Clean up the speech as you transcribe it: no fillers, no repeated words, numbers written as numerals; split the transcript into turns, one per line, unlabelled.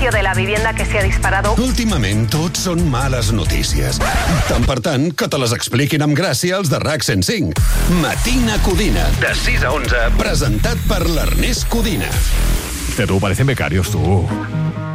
precio de la vivienda que se ha disparado.
Últimament tot són males notícies. Tant per tant, que te les expliquin amb gràcia els de RAC 105. Matina Codina, de 6 a 11, presentat per l'Ernest Codina.
Tú parecen becarios, tú.